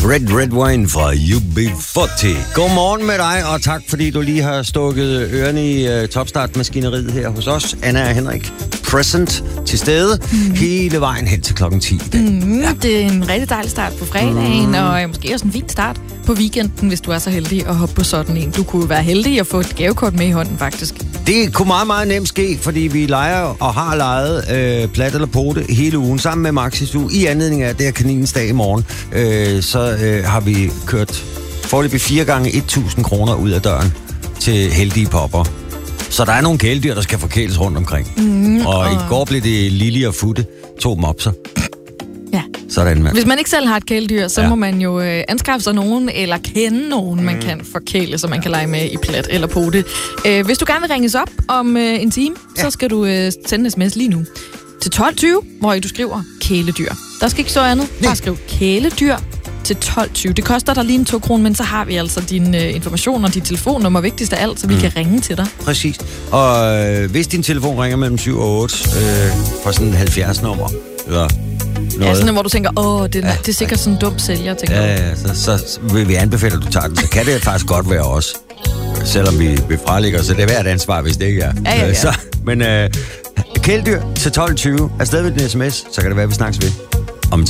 Red Wine fra UB40. Godmorgen med dig, og tak fordi du lige har stukket ørerne i topstartmaskineriet her hos os. Anna og Henrik, present til stede hele vejen hen til klokken 10 i dag. Ja. Det er en rigtig dejlig start på fredagen, og måske også en fin start på weekenden, hvis du er så heldig at hoppe på sådan en. Du kunne være heldig at få et gavekort med i hånden, faktisk. Det kunne meget, meget nemt ske, fordi vi leger og har leget plat eller pote hele ugen sammen med Maxis uge. I anledning af det her kaninens dag i morgen, har vi kørt foreløbig 4 gange 1.000 kroner ud af døren til heldige popper. Så der er nogle kæledyr, der skal forkæles rundt omkring. Og i går blev det Lili og Futte, 2 mopser. Ja. Sådan, mand. Hvis man ikke selv har et kæledyr, så må man jo anskaffe sig nogen, eller kende nogen, man kan forkæle, så man kan lege med i plat eller pote. Hvis du gerne vil ringes op om en time, så skal du sende en sms lige nu til 12.20, hvor du skriver kæledyr. Der skal ikke stå andet. Bare skriv kæledyr til 12.20. Det koster dig lige en 2 kroner, men så har vi altså dine informationer og dit telefonnummer, vigtigst af alt, så vi kan ringe til dig. Præcis. Og hvis din telefon ringer mellem 7 og 8 for sådan en 70-nummer, eller noget. Ja, sådan hvor du tænker, det er sikkert sådan en dum sælger, tænker så vil vi anbefale, at du tager den. Så kan det faktisk godt være os, selvom vi fralægger, så det er hvert ansvar, hvis det ikke er. Ja. Men kæledyr til 12.20, afsted med din sms, så kan det være, at vi snakkes ved.